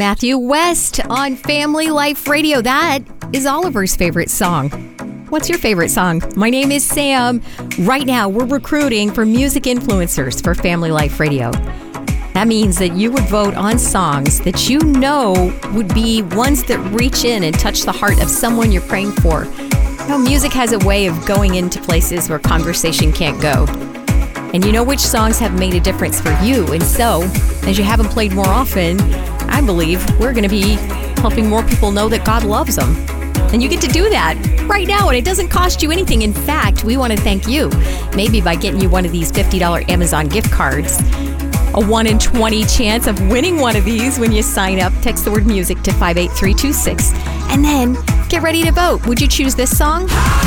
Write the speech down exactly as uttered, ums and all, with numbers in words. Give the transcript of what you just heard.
Matthew West on Family Life Radio. That is Oliver's favorite song. What's your favorite song? My name is Sam. Right now, we're recruiting for music influencers for Family Life Radio. That means that you would vote on songs that you know would be ones that reach in and touch the heart of someone you're praying for. You know, music has a way of going into places where conversation can't go. And you know which songs have made a difference for you. And so, as you haven't played more often, I believe we're going to be helping more people know that God loves them. And you get to do that right now, and it doesn't cost you anything. In fact, we want to thank you, maybe by getting you one of these fifty dollars Amazon gift cards. A one in twenty chance of winning one of these when you sign up. Text the word music to five eight three two six. And then get ready to vote. Would you choose this song?